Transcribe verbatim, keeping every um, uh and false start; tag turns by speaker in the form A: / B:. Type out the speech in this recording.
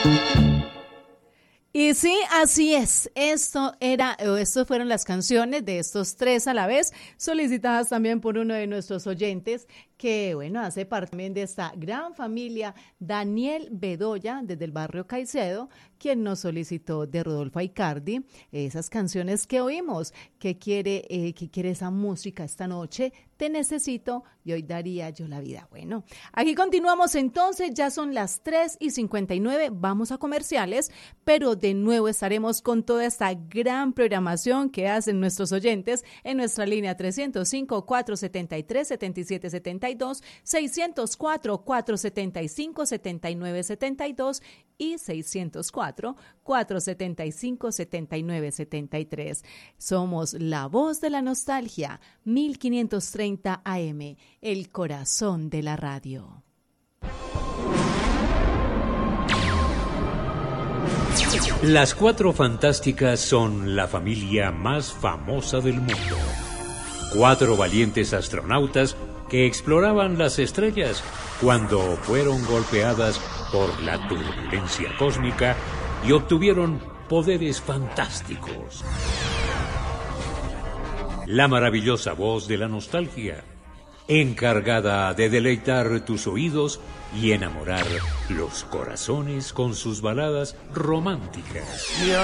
A: Y sí, así es. Esto era, o estas fueron las canciones de estos tres a la vez, solicitadas también por uno de nuestros oyentes, que bueno, hace parte también de esta gran familia, Daniel Bedoya, desde el barrio Caicedo, quien nos solicitó de Rodolfo Aicardi esas canciones que oímos, que quiere, eh, que quiere esa música esta noche. Te necesito y hoy daría yo la vida. Bueno, aquí continuamos entonces, ya son las tres y cincuenta y nueve, vamos a comerciales, pero de nuevo estaremos con toda esta gran programación que hacen nuestros oyentes en nuestra línea trescientos cinco, cuatrocientos setenta y tres, setenta y siete setenta y dos, seiscientos cuatro, cuatrocientos setenta y cinco, setenta y nueve setenta y dos y seiscientos cuatro, cuatrocientos setenta y cinco, setenta y nueve setenta y tres. Somos la voz de la nostalgia, mil quinientos treinta A M, el corazón de la radio.
B: Las Cuatro Fantásticas son la familia más famosa del mundo. Cuatro valientes astronautas que exploraban las estrellas cuando fueron golpeadas por la turbulencia cósmica y obtuvieron poderes fantásticos. La maravillosa voz de la nostalgia, encargada de deleitar tus oídos y enamorar los corazones con sus baladas románticas.